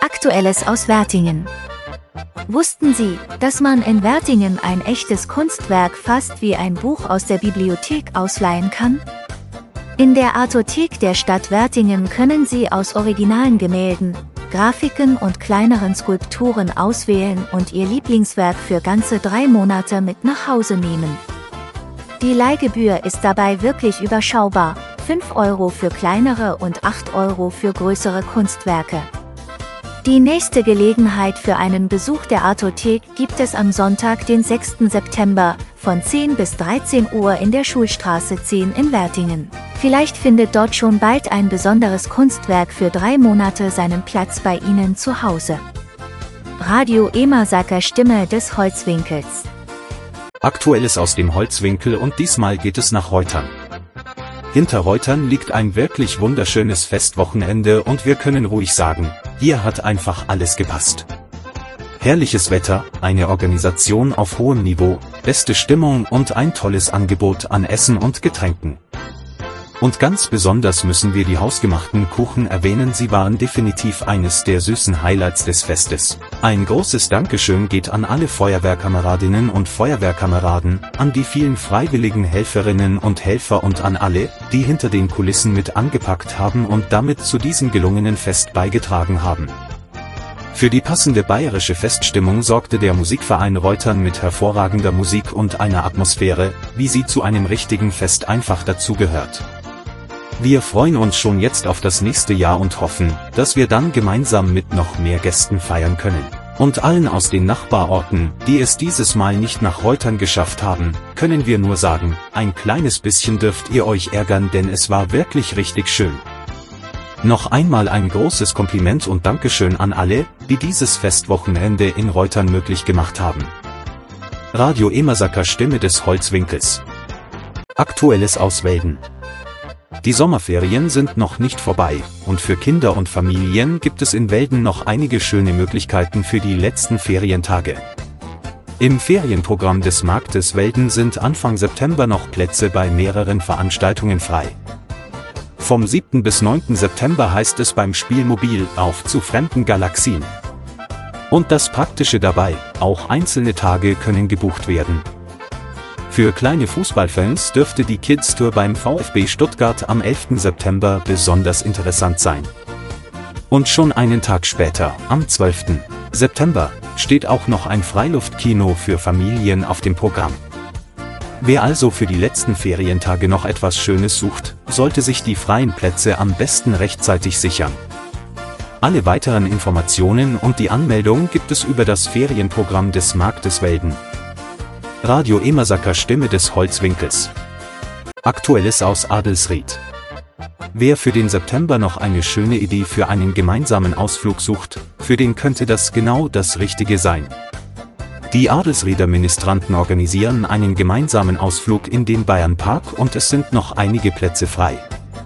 Aktuelles aus Wertingen. Wussten Sie, dass man in Wertingen ein echtes Kunstwerk fast wie ein Buch aus der Bibliothek ausleihen kann? In der Artothek der Stadt Wertingen können Sie aus originalen Gemälden, Grafiken und kleineren Skulpturen auswählen und Ihr Lieblingswerk für ganze 3 Monate mit nach Hause nehmen. Die Leihgebühr ist dabei wirklich überschaubar, 5 € für kleinere und 8 € für größere Kunstwerke. Die nächste Gelegenheit für einen Besuch der Artothek gibt es am Sonntag, den 6. September, von 10 bis 13 Uhr in der Schulstraße 10 in Wertingen. Vielleicht findet dort schon bald ein besonderes Kunstwerk für 3 Monate seinen Platz bei Ihnen zu Hause. Radio Emersaker, Stimme des Holzwinkels. Aktuelles aus dem Holzwinkel, und diesmal geht es nach Reutern. Hinter Reutern liegt ein wirklich wunderschönes Festwochenende und wir können ruhig sagen, hier hat einfach alles gepasst. Herrliches Wetter, eine Organisation auf hohem Niveau, beste Stimmung und ein tolles Angebot an Essen und Getränken. Und ganz besonders müssen wir die hausgemachten Kuchen erwähnen, sie waren definitiv eines der süßen Highlights des Festes. Ein großes Dankeschön geht an alle Feuerwehrkameradinnen und Feuerwehrkameraden, an die vielen freiwilligen Helferinnen und Helfer und an alle, die hinter den Kulissen mit angepackt haben und damit zu diesem gelungenen Fest beigetragen haben. Für die passende bayerische Feststimmung sorgte der Musikverein Reutern mit hervorragender Musik und einer Atmosphäre, wie sie zu einem richtigen Fest einfach dazugehört. Wir freuen uns schon jetzt auf das nächste Jahr und hoffen, dass wir dann gemeinsam mit noch mehr Gästen feiern können. Und allen aus den Nachbarorten, die es dieses Mal nicht nach Reutern geschafft haben, können wir nur sagen, ein kleines bisschen dürft ihr euch ärgern, denn es war wirklich richtig schön. Noch einmal ein großes Kompliment und Dankeschön an alle, die dieses Festwochenende in Reutern möglich gemacht haben. Radio Emersaker, Stimme des Holzwinkels. Aktuelles aus Welden. Die Sommerferien sind noch nicht vorbei, und für Kinder und Familien gibt es in Welden noch einige schöne Möglichkeiten für die letzten Ferientage. Im Ferienprogramm des Marktes Welden sind Anfang September noch Plätze bei mehreren Veranstaltungen frei. Vom 7. bis 9. September heißt es beim Spielmobil auf zu fremden Galaxien. Und das Praktische dabei, auch einzelne Tage können gebucht werden. Für kleine Fußballfans dürfte die Kids Tour beim VfB Stuttgart am 11. September besonders interessant sein. Und schon einen Tag später, am 12. September, steht auch noch ein Freiluftkino für Familien auf dem Programm. Wer also für die letzten Ferientage noch etwas Schönes sucht, sollte sich die freien Plätze am besten rechtzeitig sichern. Alle weiteren Informationen und die Anmeldung gibt es über das Ferienprogramm des Marktes Welden. Radio Emersaker, Stimme des Holzwinkels. Aktuelles aus Adelsried. Wer für den September noch eine schöne Idee für einen gemeinsamen Ausflug sucht, für den könnte das genau das Richtige sein. Die Adelsrieder Ministranten organisieren einen gemeinsamen Ausflug in den Bayernpark und es sind noch einige Plätze frei.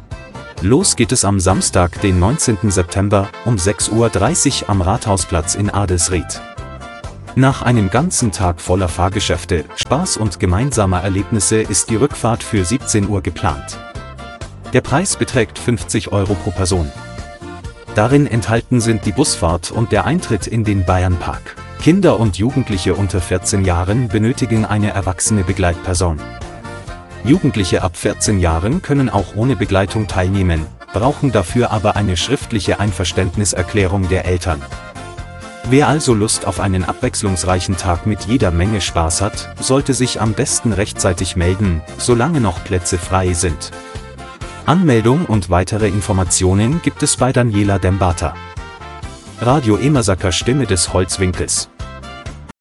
Los geht es am Samstag, den 19. September, um 6:30 Uhr am Rathausplatz in Adelsried. Nach einem ganzen Tag voller Fahrgeschäfte, Spaß und gemeinsamer Erlebnisse ist die Rückfahrt für 17 Uhr geplant. Der Preis beträgt 50 € pro Person. Darin enthalten sind die Busfahrt und der Eintritt in den Bayernpark. Kinder und Jugendliche unter 14 Jahren benötigen eine erwachsene Begleitperson. Jugendliche ab 14 Jahren können auch ohne Begleitung teilnehmen, brauchen dafür aber eine schriftliche Einverständniserklärung der Eltern. Wer also Lust auf einen abwechslungsreichen Tag mit jeder Menge Spaß hat, sollte sich am besten rechtzeitig melden, solange noch Plätze frei sind. Anmeldung und weitere Informationen gibt es bei Daniela Dembata. Radio Emersaker, Stimme des Holzwinkels.